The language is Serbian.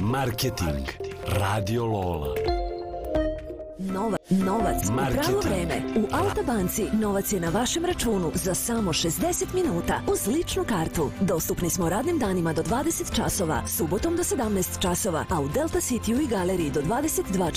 Marketing. Radio Lola. Novac u pravo vreme. U Alta banci novac je na vašem računu za samo 60 minuta uz ličnu kartu. Dostupni smo radnim danima do 20 časova, subotom do 17 časova, a u Delta Cityu i Galeriji do 22